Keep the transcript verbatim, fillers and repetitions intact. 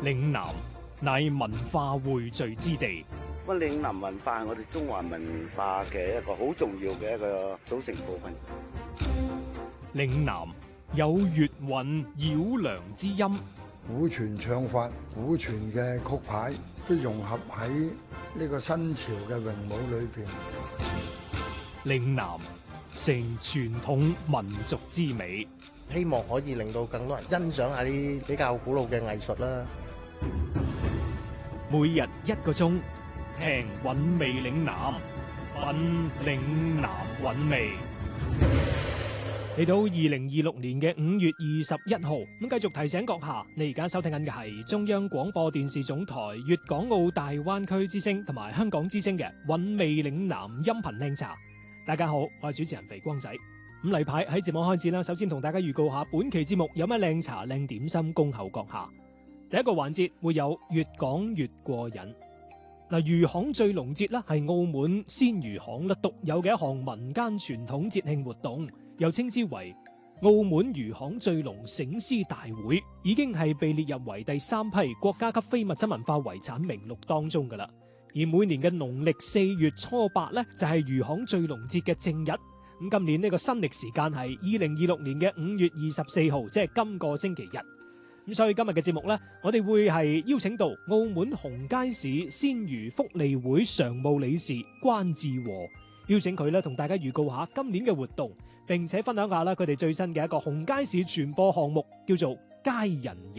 嶺南乃文化匯聚之地。 咁嶺南文化係我哋中華文化嘅一個好重要嘅一個組成部分。 嶺南有粵韻繞梁之音， 古傳唱法、古傳嘅曲牌都融合喺呢個新潮嘅詠舞裏邊。 嶺南成傳統民族之美， 希望可以令到更多人欣賞下啲比較古老嘅藝術啦。 每日一個鐘，聽韻味嶺南，品嶺南韻味。嚟到二零二六年嘅五月二十一號，咁繼續提醒閣下，你而家收聽緊嘅係中央廣播電視總台粵港澳大灣區之聲同埋香港之聲嘅韻味嶺南音頻靚茶。大家好，我係主持人肥光仔。咁例牌喺節目開始啦，首先同大家預告下本期節目有咩靚茶靚點心恭候閣下。第一個環節會有越講越過癮。嗱，魚行醉龍節啦，係澳門鮮魚行啦獨有嘅一項民間傳統節慶活動，又稱之為澳門魚行醉龍醒獅大會，已經係被列入為第三批國家級非物質文化遺產名錄當中噶啦。而每年嘅農曆四月初八咧，就係魚行醉龍節嘅正日。咁今年呢個新曆時間係二零二六年嘅五月二十四號，即係今個星期日。咁所以今日嘅節目呢，我哋會係邀請到澳門紅街市鮮魚福利會常務理事關志和，邀請佢咧同大家預告下今年嘅活動，並且分享下啦佢哋最新嘅一個紅街市傳播項目，叫做街人遊。